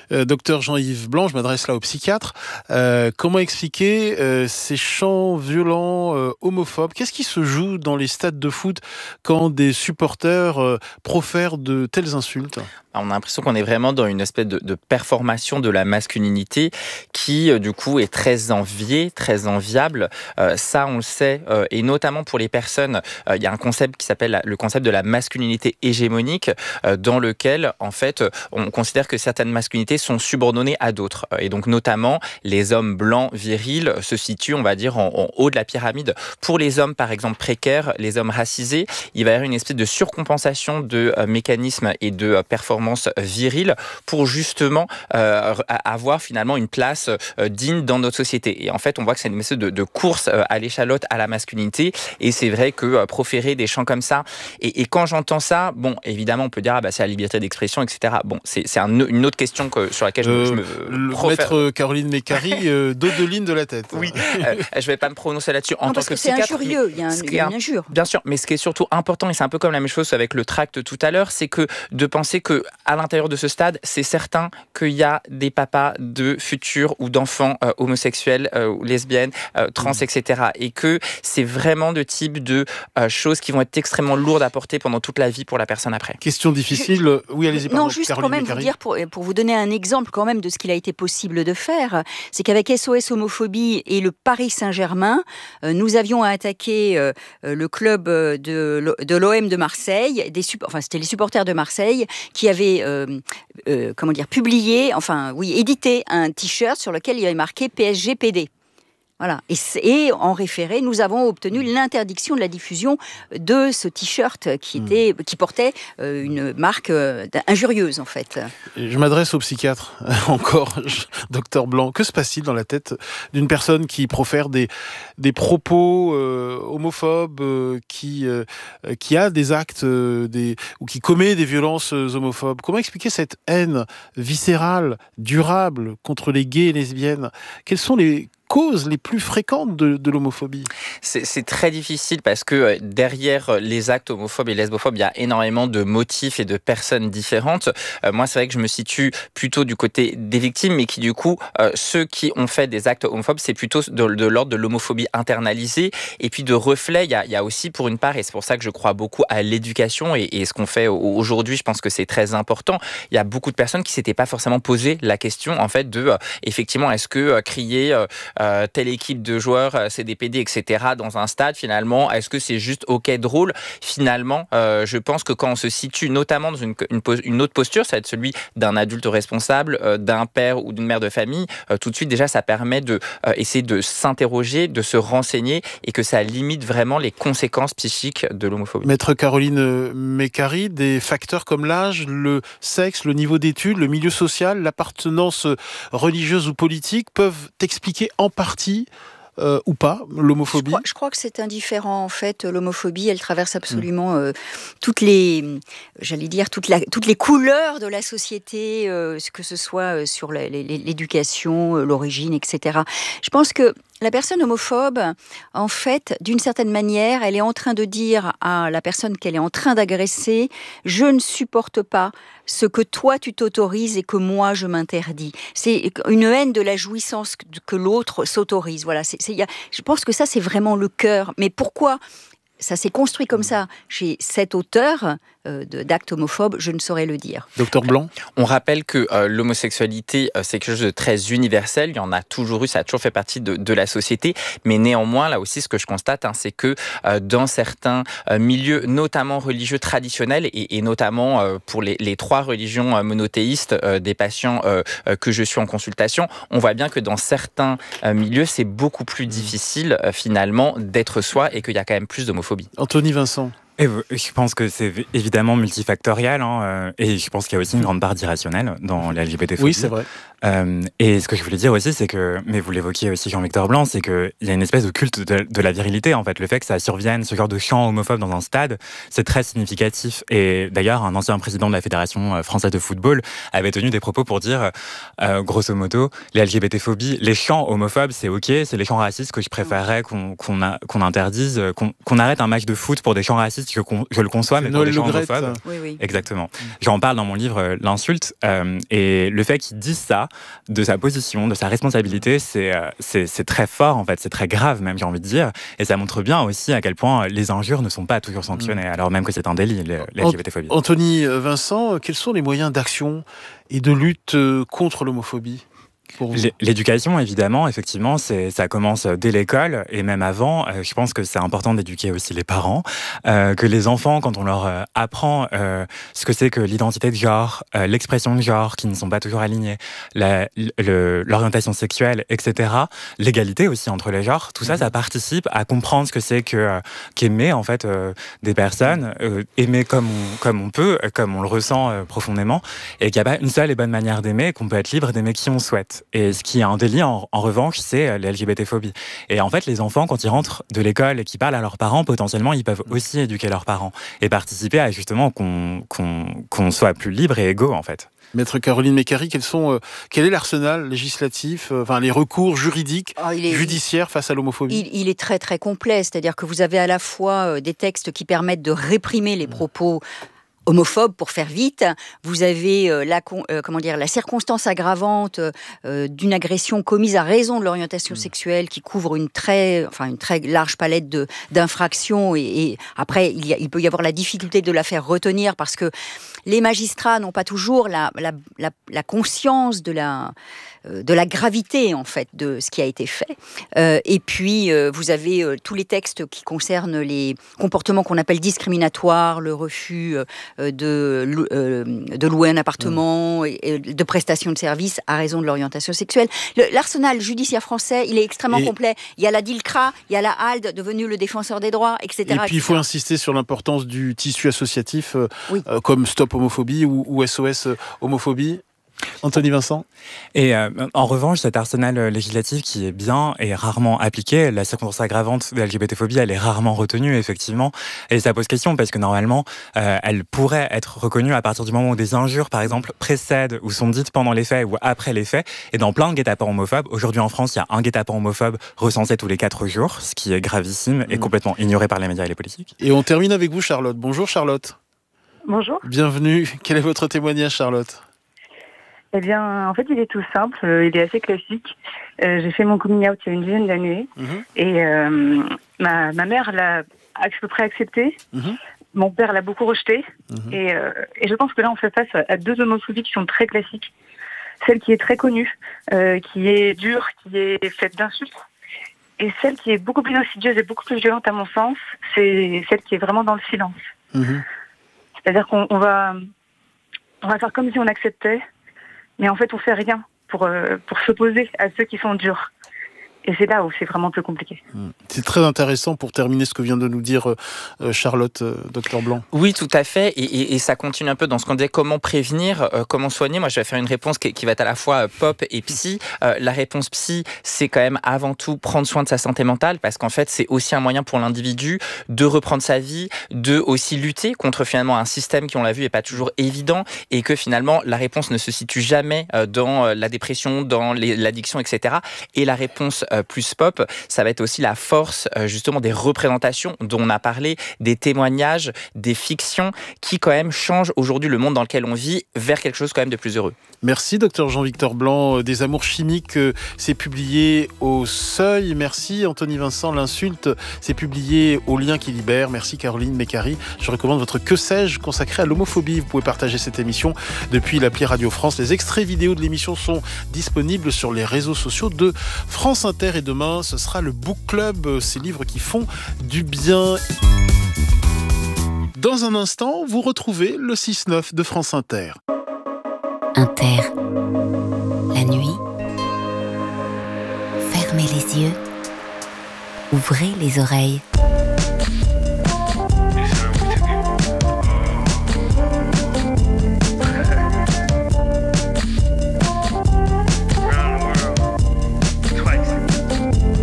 Docteur Jean-Yves Blanc, je m'adresse là au psychiatre. Comment expliquer ces chants violents, homophobes? Qu'est-ce qui se joue dans les stades de foot quand des supporters profèrent de telles insultes? On a l'impression qu'on est vraiment dans une espèce de performation de la masculinité qui, du coup, est très enviée, très enviable. Ça, on le sait, et notamment pour les personnes, il y a un concept qui s'appelle le concept de la masculinité hégémonique, dans lequel, en fait, on considère que certaines masculinités sont subordonnées à d'autres. Et donc, notamment, les hommes blancs, virils, se situent, on va dire, en haut de la pyramide. Pour les hommes, par exemple, précaires, les hommes racisés, il va y avoir une espèce de surcompensation de mécanismes et de performances virile pour justement avoir finalement une place digne dans notre société. Et en fait, on voit que c'est une espèce de course à l'échalote à la masculinité. Et c'est vrai que proférer des chants comme ça, et quand j'entends ça, bon, évidemment, on peut dire c'est la liberté d'expression, etc. Bon, c'est une autre question sur laquelle je me Maître Caroline Mécari, dos de ligne de la tête. Oui, je vais pas me prononcer là-dessus en tant que psychiatre. C'est injurieux, il y a une injure. Bien sûr, mais ce qui est surtout important, et c'est un peu comme la même chose avec le tract tout à l'heure, c'est que de penser que à l'intérieur de ce stade, c'est certain qu'il y a des papas de futurs ou d'enfants homosexuels, ou lesbiennes, trans, etc. Et que c'est vraiment de type de choses qui vont être extrêmement lourdes à porter pendant toute la vie pour la personne après. Question difficile. Oui, allez-y. Non, juste Caroline quand même Mécari. Vous dire, pour vous donner un exemple quand même de ce qu'il a été possible de faire, c'est qu'avec SOS Homophobie et le Paris Saint-Germain, nous avions attaqué le club de l'OM de Marseille, c'était les supporters de Marseille qui avaient édité un t-shirt sur lequel il y avait marqué PSG-PD. Voilà. Et en référé, nous avons obtenu l'interdiction de la diffusion de ce t-shirt qui portait une marque injurieuse, en fait. Je m'adresse au psychiatre, encore, docteur Blanc. Que se passe-t-il dans la tête d'une personne qui profère des propos homophobes, qui a des actes ou qui commet des violences homophobes? Comment expliquer cette haine viscérale, durable contre les gays et lesbiennes? Quelles sont les causes les plus fréquentes de l'homophobie? C'est très difficile parce que derrière les actes homophobes et lesbophobes, il y a énormément de motifs et de personnes différentes. Moi, c'est vrai que je me situe plutôt du côté des victimes, mais qui du coup, ceux qui ont fait des actes homophobes, c'est plutôt de l'ordre de l'homophobie internalisée et puis de reflets. Il y a aussi pour une part, et c'est pour ça que je crois beaucoup à l'éducation et ce qu'on fait aujourd'hui, je pense que c'est très important. Il y a beaucoup de personnes qui s'étaient pas forcément posé la question en fait de effectivement, est-ce que crier telle équipe de joueurs, c'est des PD, etc. dans un stade, finalement, est-ce que c'est juste ok, drôle? Finalement, je pense que quand on se situe notamment dans une autre posture, ça va être celui d'un adulte responsable, d'un père ou d'une mère de famille, tout de suite déjà ça permet de essayer de s'interroger, de se renseigner et que ça limite vraiment les conséquences psychiques de l'homophobie. Maître Caroline Mécari, des facteurs comme l'âge, le sexe, le niveau d'études, le milieu social, l'appartenance religieuse ou politique peuvent expliquer en partie ou pas l'homophobie? Je crois que c'est indifférent en fait. L'homophobie, elle traverse absolument toutes les couleurs de la société, que ce soit sur l'éducation, l'origine, etc. Je pense que la personne homophobe, en fait, d'une certaine manière, elle est en train de dire à la personne qu'elle est en train d'agresser « Je ne supporte pas ce que toi tu t'autorises et que moi je m'interdis ». C'est une haine de la jouissance que l'autre s'autorise. Voilà, je pense que ça, c'est vraiment le cœur. Mais pourquoi ça s'est construit comme ça chez cet auteur d'actes homophobes, je ne saurais le dire. Docteur Blanc? On rappelle que l'homosexualité, c'est quelque chose de très universel. Il y en a toujours eu, ça a toujours fait partie de la société. Mais néanmoins, là aussi, ce que je constate, c'est que dans certains milieux, notamment religieux traditionnels, et notamment pour les trois religions monothéistes des patients que je suis en consultation, on voit bien que dans certains milieux, c'est beaucoup plus difficile, finalement, d'être soi et qu'il y a quand même plus d'homophobie. Anthony Vincent? Et je pense que c'est évidemment multifactoriel, et je pense qu'il y a aussi une grande part d'irrationnel dans la LGBT-phobie. Oui, c'est vrai. Et ce que je voulais dire aussi, c'est que, mais vous l'évoquiez aussi Jean-Victor Blanc, c'est qu'il y a une espèce de culte de la virilité, en fait. Le fait que ça survienne, ce genre de chant homophobe dans un stade, c'est très significatif. Et d'ailleurs, un ancien président de la Fédération française de football avait tenu des propos pour dire, grosso modo, les LGBT-phobies, les chants homophobes, c'est ok, c'est les chants racistes que je préférerais qu'on interdise, qu'on arrête un match de foot pour des chants racistes je le conçois, mais pour des gens homophobes. Oui. Exactement. J'en parle dans mon livre L'insulte, et le fait qu'ils disent ça, de sa position, de sa responsabilité, c'est très fort en fait, c'est très grave même, j'ai envie de dire, et ça montre bien aussi à quel point les injures ne sont pas toujours sanctionnées, alors même que c'est un délit, l'LGBTphobie. Anthony Vincent, quels sont les moyens d'action et de lutte contre l'homophobie ? L'éducation, évidemment, effectivement, ça commence dès l'école et même avant. Je pense que c'est important d'éduquer aussi les parents, que les enfants, quand on leur apprend ce que c'est que l'identité de genre, l'expression de genre, qui ne sont pas toujours alignées, l'orientation sexuelle, etc., l'égalité aussi entre les genres, tout ça, ça participe à comprendre ce que c'est qu'aimer en fait des personnes, aimer comme on peut, comme on le ressent profondément, et qu'il n'y a pas une seule et bonne manière d'aimer, qu'on peut être libre d'aimer qui on souhaite. Et ce qui est un délit, en revanche, c'est l'LGBTphobie. Et en fait, les enfants, quand ils rentrent de l'école et qu'ils parlent à leurs parents, potentiellement, ils peuvent aussi éduquer leurs parents et participer à justement qu'on soit plus libre et égaux, en fait. Maître Caroline Mécari, quel est l'arsenal législatif, les recours juridiques, judiciaires face à l'homophobie ? Il est très très complet, c'est-à-dire que vous avez à la fois des textes qui permettent de réprimer les propos homophobe, pour faire vite. Vous avez la circonstance aggravante d'une agression commise à raison de l'orientation sexuelle qui couvre une très large palette d'infractions et après il peut y avoir la difficulté de la faire retenir parce que les magistrats n'ont pas toujours la conscience de la gravité en fait de ce qui a été fait. Et puis vous avez tous les textes qui concernent les comportements qu'on appelle discriminatoires, le refus de louer un appartement et de prestations de services à raison de l'orientation sexuelle. L'arsenal judiciaire français, il est extrêmement complet. Il y a la DILCRA, il y a la HALD, devenue le défenseur des droits, etc. Et puis il faut insister sur l'importance du tissu associatif comme Stop Homophobie ou SOS Homophobie. Anthony Vincent. Et en revanche, cet arsenal législatif qui est bien et rarement appliqué, la circonstance aggravante de l'LGBTphobie, elle est rarement retenue, effectivement. Et ça pose question parce que normalement, elle pourrait être reconnue à partir du moment où des injures, par exemple, précèdent ou sont dites pendant les faits ou après les faits. Et dans plein de guet-apens homophobes, aujourd'hui en France, il y a un guet-apens homophobe recensé tous les 4 jours, ce qui est gravissime et complètement ignoré par les médias et les politiques. Et on termine avec vous, Charlotte. Bonjour, Charlotte. Bonjour. Bienvenue. Quel est votre témoignage, Charlotte ? Eh bien, en fait, il est tout simple, il est assez classique. J'ai fait mon coming out il y a une dizaine d'années et ma mère l'a à peu près accepté. Mon père l'a beaucoup rejeté et je pense que là, on fait face à 2 homophobies qui sont très classiques. Celle qui est très connue, qui est dure, qui est faite d'insultes, et celle qui est beaucoup plus insidieuse et beaucoup plus violente à mon sens, c'est celle qui est vraiment dans le silence. C'est-à-dire qu'on va faire comme si on acceptait, mais en fait, on fait rien pour s'opposer à ceux qui sont durs. Et c'est là où c'est vraiment plus compliqué. C'est très intéressant pour terminer ce que vient de nous dire Charlotte, Dr Blanc. Oui, tout à fait. Et ça continue un peu dans ce qu'on disait, comment prévenir, comment soigner. Moi, je vais faire une réponse qui va être à la fois pop et psy. La réponse psy, c'est quand même avant tout prendre soin de sa santé mentale, parce qu'en fait, c'est aussi un moyen pour l'individu de reprendre sa vie, de aussi lutter contre finalement un système qui, on l'a vu, n'est pas toujours évident, et que finalement, la réponse ne se situe jamais dans la dépression, dans l'addiction, etc. Et la réponse plus pop, ça va être aussi la force justement des représentations dont on a parlé, des témoignages, des fictions qui quand même changent aujourd'hui le monde dans lequel on vit vers quelque chose quand même de plus heureux. Merci Dr Jean-Victor Blanc. Des amours chimiques, c'est publié au Seuil. Merci Anthony Vincent. L'insulte, c'est publié au Lien qui libère. Merci Caroline Mécari. Je recommande votre Que sais-je consacré à l'homophobie. Vous pouvez partager cette émission depuis l'appli Radio France. Les extraits vidéo de l'émission sont disponibles sur les réseaux sociaux de France Inter. Et demain, ce sera le Book Club, ces livres qui font du bien. Dans un instant, vous retrouvez le 6-9 de France Inter. Inter. La nuit. Fermez les yeux. Ouvrez les oreilles.